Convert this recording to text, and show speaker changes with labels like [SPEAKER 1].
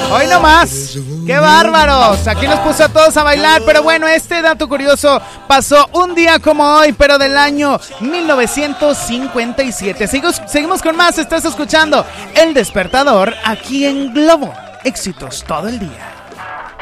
[SPEAKER 1] Hoy nomás, qué bárbaros. Aquí nos puso a todos a bailar. Pero bueno, este dato curioso pasó un día como hoy, pero del año 1957. Seguimos con más. Estás escuchando El Despertador aquí en Globo. Éxitos todo el día.